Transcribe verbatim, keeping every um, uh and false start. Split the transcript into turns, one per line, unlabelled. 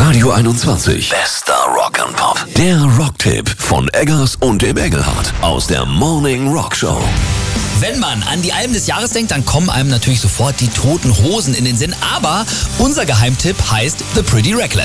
Radio einundzwanzig. Bester Rock'n'Pop. Der Rocktipp von Eggers und dem Engelhardt aus der Morning Rock Show.
Wenn man an die Alben des Jahres denkt, dann kommen einem natürlich sofort die Toten Hosen in den Sinn. Aber unser Geheimtipp heißt The Pretty Reckless.